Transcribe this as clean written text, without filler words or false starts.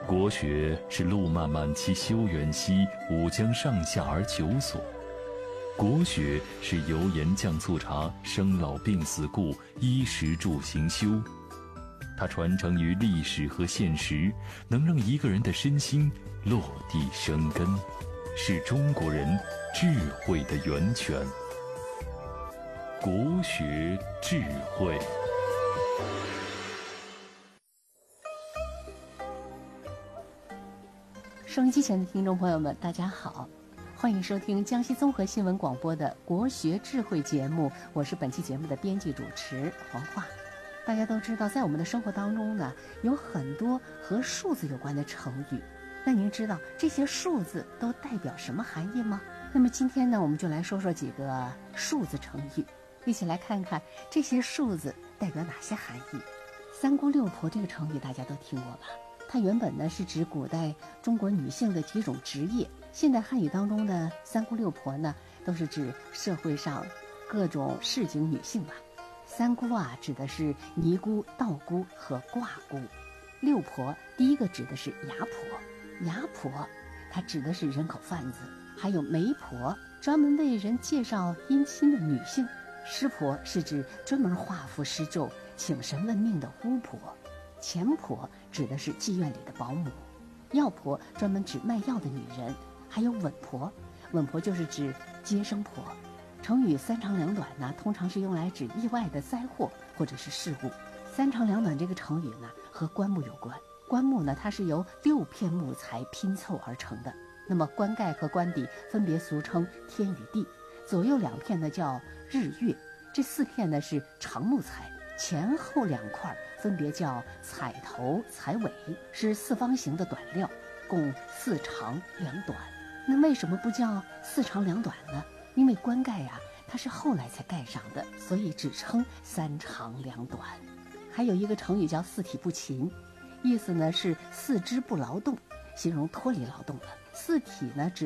国学是路漫漫其修远兮，吾将上下而求索。国学是油盐酱醋茶，生老病死故，衣食住行修。它传承于历史和现实，能让一个人的身心落地生根，是中国人智慧的源泉。国学智慧。 收音机前的听众朋友们，大家好，欢迎收听江西综合新闻广播的国学智慧节目，我是本期节目的编辑主持黄华。大家都知道，在我们的生活当中呢，有很多和数字有关的成语。那您知道这些数字都代表什么含义吗？那么今天呢，我们就来说说几个数字成语，一起来看看这些数字代表哪些含义。三姑六婆这个成语大家都听过吧？它原本呢是指古代中国女性的几种职业，现代汉语当中的三姑六婆呢，都是指社会上各种市井女性吧。三姑啊，指的是尼姑、道姑和卦姑；六婆第一个指的是牙婆，牙婆它指的是人口贩子；还有媒婆，专门为人介绍姻亲的女性；师婆是指专门画符施咒、请神问命的巫婆；钱婆指的是妓院里的保姆；药婆专门指卖药的女人；还有稳婆，稳婆就是指接生婆。成语三长两短呢，通常是用来指意外的灾祸或者是事故。三长两短这个成语呢，和棺木有关。棺木呢，它是由6片木材拼凑而成的。那么棺盖和棺底分别俗称天与地，左右2片呢叫日月，这4片呢是长木材，前后2块分别叫彩头、彩尾，是4方形的短料，共4长2短。那为什么不叫4长2短呢？因为棺盖呀，它是后来才盖上的，所以只称3长2短。还有一个成语叫四体不勤，意思呢是四肢不劳动，形容脱离劳动了。四体呢指